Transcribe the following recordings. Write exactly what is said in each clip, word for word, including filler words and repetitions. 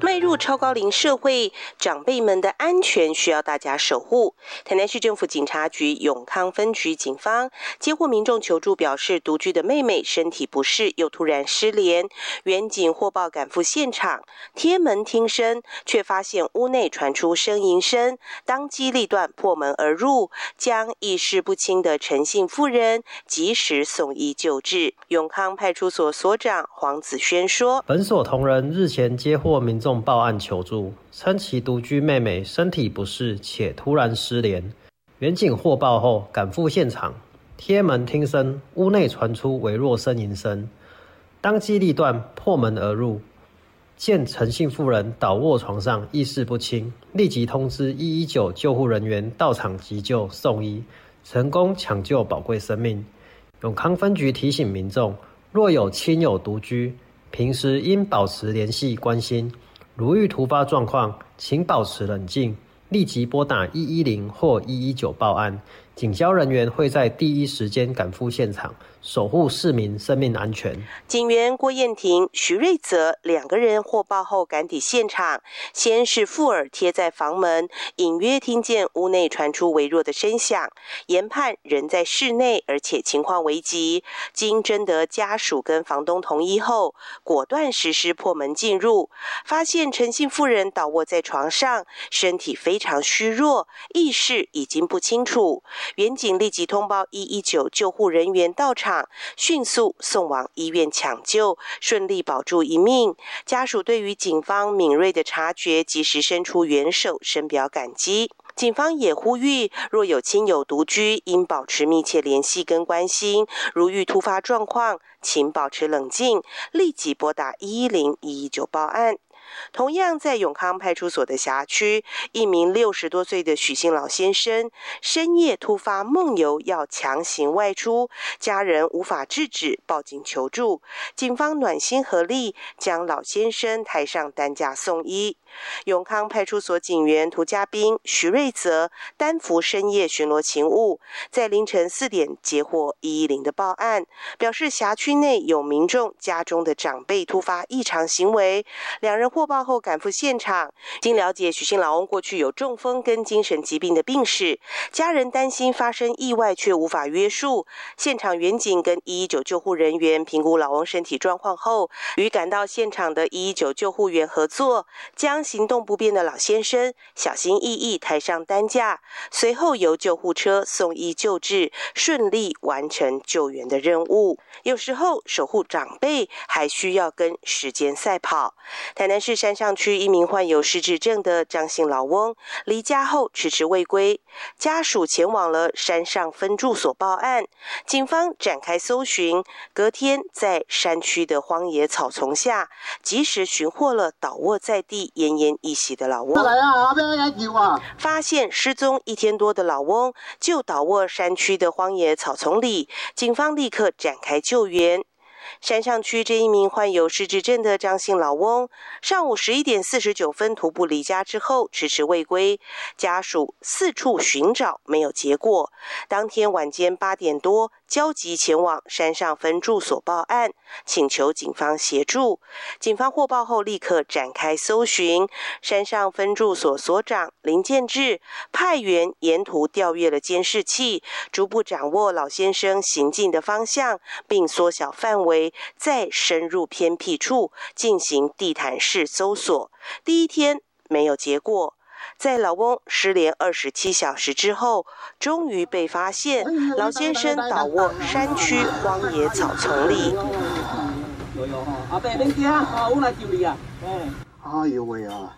迈入超高龄社会，长辈们的安全需要大家守护。台南市政府警察局永康分局警方接获民众求助，表示独居的妹妹身体不适，又突然失联。员警获报赶赴现场，贴门听声，却发现屋内传出呻吟声，当机立断破门而入，将意识不清的陈姓妇人及时送医救治。永康派出所所长黄子轩说：“ 本所同仁日前接获民众报案求助，称其独居妹妹身体不适且突然失联。员警获报后赶赴现场，贴门听声，屋内传出微弱呻吟声，当机立断破门而入，见陈姓妇人倒卧床上，意识不清，立即通知一一九救护人员到场急救送医，成功抢救宝贵生命。永康分局提醒民众，若有亲友独居，平时应保持联系关心，如遇突发状况，请保持冷静，立即拨打一一零或一一九报案，警消人员会在第一时间赶赴现场，守护市民生命安全。 警员郭燕婷、徐瑞泽两个人获报后赶抵现场，先是附耳贴在房门，隐约听见屋内传出微弱的声响，研判人在室内，而且情况危急。经征得家属跟房东同意后，果断实施破门进入，发现陈姓妇人倒卧在床上，身体非常虚弱，意识已经不清楚。员警立即通报一一九救护人员到场，迅速送往医院抢救，顺利保住一命。家属对于警方敏锐的察觉，及时伸出援手，深表感激。警方也呼吁，若有亲友独居，应保持密切联系跟关心，如遇突发状况，请保持冷静，立即拨打一一零、一一九报案。同样在永康派出所的辖区，一名六十多岁的许姓老先生深夜突发梦游，要强行外出，家人无法制止，报警求助。警方暖心合力，将老先生抬上担架送医。永康派出所警员涂家斌、徐瑞泽担负深夜巡逻勤务，在凌晨四点接获一一零的报案，表示辖区内有民众家中的长辈突发异常行为，两人获报后赶赴现场。经了解，许姓老翁过去有中风跟精神疾病的病史，家人担心发生意外却无法约束。现场员警跟一一九救护人员评估老翁身体状况后，与赶到现场的一一九救护员合作，将行动不便的老先生小心翼翼抬上担架，随后由救护车送医救治，顺利完成救援的任务。有时候守护长辈还需要跟时间赛跑。台南市山上区一名患有失智症的张姓老翁离家后迟迟未归，家属前往了山上分住所报案，警方展开搜寻，隔天在山区的荒野草丛下及时寻获了倒卧在地奄奄一息的老翁。发现失踪一天多的老翁就倒卧山区的荒野草丛里，警方立刻展开救援。山上区这一名患有失智症的张姓老翁，上午十一点四十九分徒步离家之后迟迟未归，家属四处寻找没有结果。当天晚间八点多，焦急前往山上分住所报案，请求警方协助。警方获报后立刻展开搜寻，山上分住所所长林建志派员沿途调阅了监视器，逐步掌握老先生行进的方向，并缩小范围，再深入偏僻处进行地毯式搜索。第一天没有结果，在老翁失联二十七小时之后，终于被发现，老先生倒卧山区荒野草丛里。 有有哈，阿伯恁惊啊，我来救你啊！哎呦喂啊！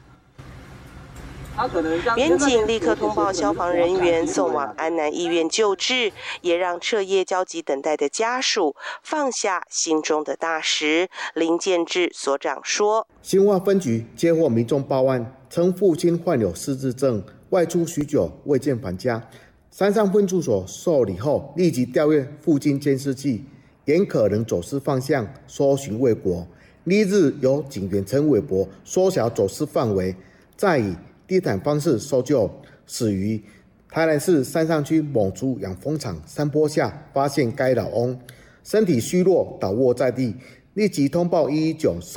民警立刻通报消防人员，送往安南医院救治，也让彻夜焦急等待的家属放下心中的大石。林建志所长说：“ 新化分局接获民众报案，称父亲患有失智症，外出许久未见返家。山上分住所受理后，立即调阅附近监视器，沿可能走失方向搜寻未果。翌日由警员陈伟博缩小走失范围，再以地毯方式搜救，始于台南市山上区某猪养蜂场山坡下发现该老翁身体虚弱倒卧在地，立即通报一一九。